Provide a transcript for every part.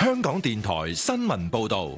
香港電台新聞報道。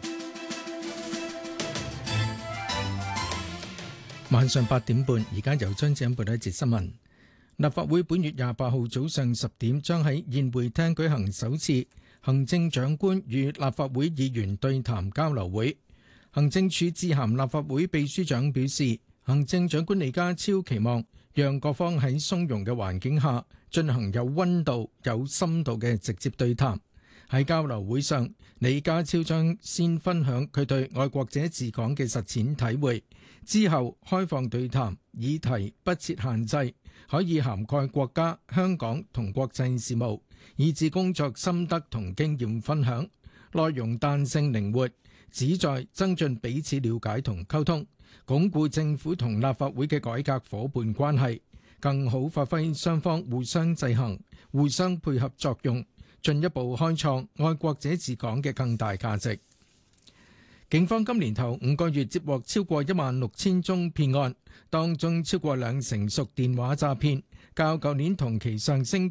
晚上8點半，而家由張子欣報道一節新聞。立法會本月28號早上10點將喺宴會廳舉行首次行政長官與立法會議員對談交流會。行政署致函立法會秘書長表示，行政長官李家超期望讓各方喺鬆容嘅環境下進行有溫度、有深度嘅直接對談。喺交流會上，李家超將先分享佢對愛國者治港嘅實踐體會，之後開放對談，議題不設限制，可以涵蓋國家、香港同國際事務，以至工作心得同經驗分享，內容彈性靈活，旨在增進彼此了解同溝通，鞏固政府同立法會嘅改革夥伴關係，更好發揮雙方互相制衡、互相配合作用，進一步開創愛國者治港嘅更大價值。警方今年頭5個月接獲超過16000宗騙案，當中超過20%屬電話詐騙，較舊年同期上升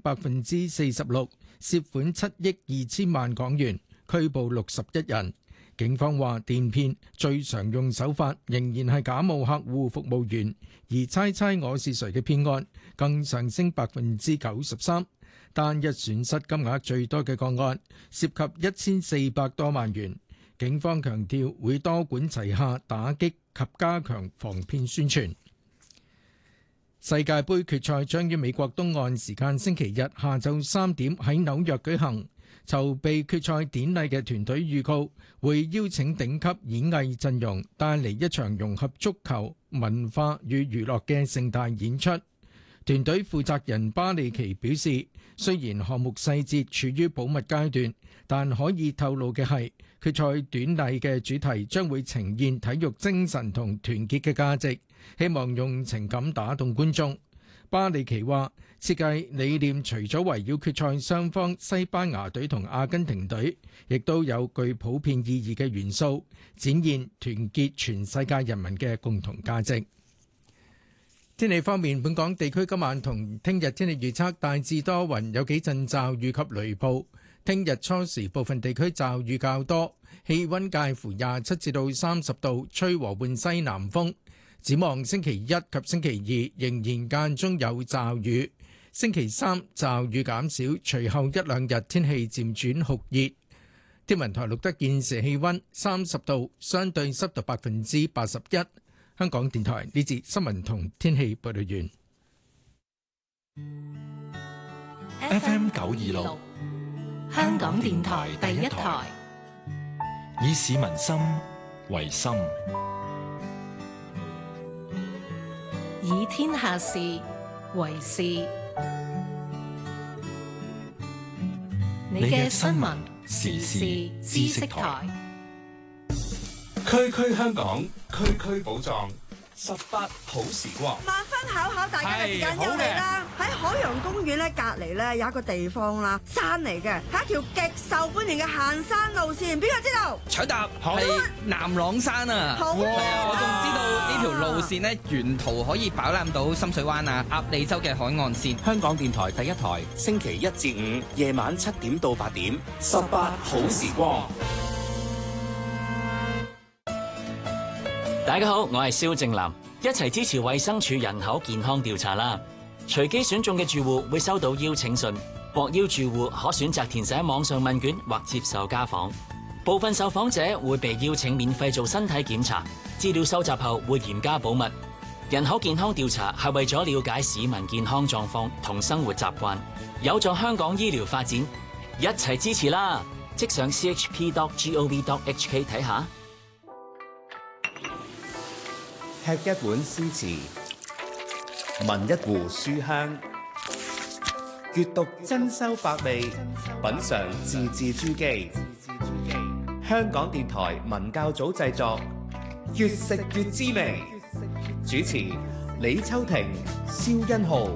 46%，涉款7億2千萬港元，拘捕61人。警方話電騙最常用手法仍然係假冒客戶服務員，而猜猜我是誰嘅騙案更上升93%。單日損失金額最多嘅個案涉及1400多萬元。警方強調會多管齊下打擊及加強防騙宣傳。世界盃決賽將於美國東岸時間星期日下晝3點喺紐約舉行。籌備決賽典禮嘅團隊預告會邀請頂級演藝陣容，帶嚟一場融合足球、文化與娛樂嘅盛大演出。團隊負責人巴利奇表示，雖然項目細節處於保密階段，但可以透露嘅係，決賽典禮嘅主題將會呈現體育精神同團結嘅價值，希望用情感打動觀眾。巴利奇話，設計理念除咗圍繞決賽雙方西班牙隊同阿根廷隊，亦都有具普遍意義嘅元素，展現團結全世界人民嘅共同價值。天氣方面，本港地區今晚同聽日天氣預測大致多雲，有幾陣驟雨及雷暴。聽日初時部分地區驟雨較多，氣溫介乎27至到30度，吹和緩西南風。展望星期一及星期二仍然間中有驟雨，星期三驟雨減少，隨後一兩日天氣漸轉酷熱。天文台錄得現時氣溫30度，相對濕度81%。香港電台呢節新聞同天氣報道完。FM 926， 香港電台第一台， 以市民心為心， 以天下事為事。你嘅新聞時事知識台， 區區香港，區區寶藏，18好時光。 萬分考考大家嘅時間又嚟啦！喺海洋公園咧隔離咧有一個地方啦，山嚟嘅，係一條極受歡迎嘅行山路線。邊個知道？ 搶答係南朗山啊！ 好啊！ 我仲知道呢條路線咧，沿途可以飽覽到深水灣啊、鴨脷洲嘅海岸線。 香港電台第一台，星期1至5夜晚7點到8點，18好時光。 大家好，我係蕭正楠，一齊支持衛生署人口健康調查啦！隨機選中嘅住戶會收到邀請信，獲邀住戶可選擇填寫網上問卷或接受家訪。部分受訪者會被邀請免費做身體檢查，資料收集後會嚴加保密。人口健康調查係為咗了解市民健康狀況同生活習慣，有助香港醫療發展，一齊支持啦！即上 chp.gov.hk 睇下。 吃一碗詩詞，聞一壺書香，閱讀珍饈百味，品嚐字字珠璣。香港電台文教組製作，越食越滋味。主持李秋婷、蕭欣浩。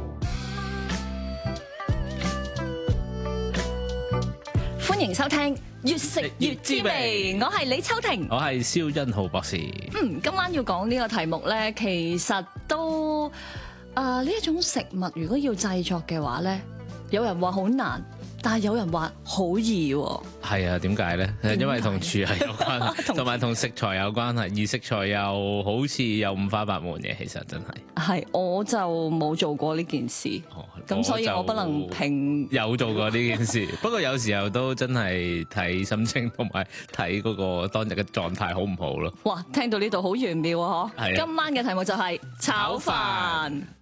歡迎收聽越食越滋味，我係李秋婷， 我係蕭欣浩博士。 今晚要講呢個題目呢，其實都呢一種食物如果要製作嘅話呢，有人話好難， 但係有人話好易喎。 係啊，點解咧？因為同廚藝有關係，同埋同食材有關係，而食材又好似有五花八門嘅，其實真係。 係，我就冇做過呢件事，咁所以我不能評。 有做過呢件事，不過有時候都真係睇心情同埋睇嗰個當日嘅狀態好唔好咯。 哇，聽到呢度好玄妙啊！嗬， 係啊， 今晚嘅題目就係炒飯。